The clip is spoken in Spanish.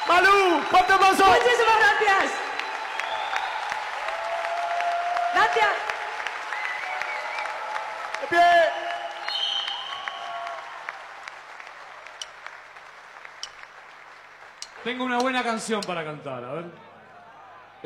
Malú, fuerte aplauso. Muchísimas gracias. Gracias. De pie. Tengo una buena canción para cantar, a ver.